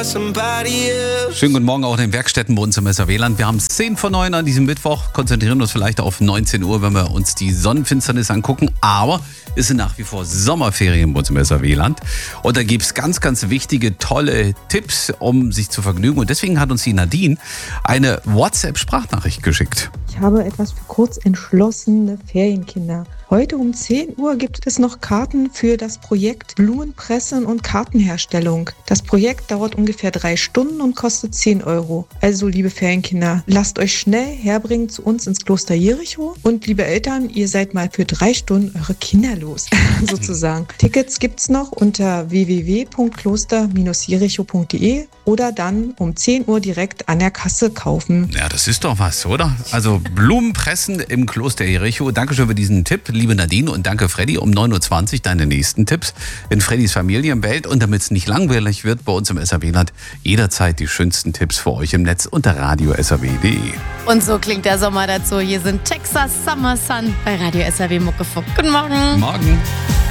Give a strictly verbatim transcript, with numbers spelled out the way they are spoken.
Schönen guten Morgen auch in den Werkstätten bei uns im S R W-Land. Wir haben es zehn vor neun an diesem Mittwoch, konzentrieren uns vielleicht auf neunzehn Uhr, wenn wir uns die Sonnenfinsternis angucken. Aber es sind nach wie vor Sommerferien bei uns im S R W-Land. Und da gibt es ganz, ganz wichtige, tolle Tipps, um sich zu vergnügen. Und deswegen hat uns die Nadine eine WhatsApp-Sprachnachricht geschickt. Ich habe etwas für kurz entschlossene Ferienkinder. Heute um zehn Uhr gibt es noch Karten für das Projekt Blumenpressen und Kartenherstellung. Das Projekt dauert ungefähr drei Stunden und kostet zehn Euro. Also, liebe Ferienkinder, lasst euch schnell herbringen zu uns ins Kloster Jericho. Und liebe Eltern, ihr seid mal für drei Stunden eure Kinder los, sozusagen. Tickets gibt's noch unter w w w punkt kloster Bindestrich jericho punkt d e oder dann um zehn Uhr direkt an der Kasse kaufen. Ja, das ist doch was, oder? Also Blumenpressen im Kloster Jericho. Dankeschön für diesen Tipp, liebe Nadine, und danke Freddy. Um neun Uhr zwanzig deine nächsten Tipps in Freddys Familienwelt. Und damit es nicht langweilig wird bei uns im S R W-Land, jederzeit die schönsten Tipps für euch im Netz unter radio s r w punkt d e. Und so klingt der Sommer dazu. Hier sind Texas Summer Sun bei Radio S R W Muckefuck. Guten Morgen. Morgen.